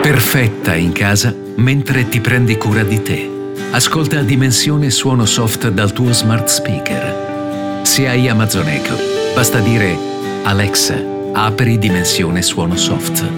Perfetta in casa mentre ti prendi cura di te. Ascolta Dimensione Suono Soft dal tuo smart speaker. Se hai Amazon Echo, basta dire Alexa, apri Dimensione Suono Soft.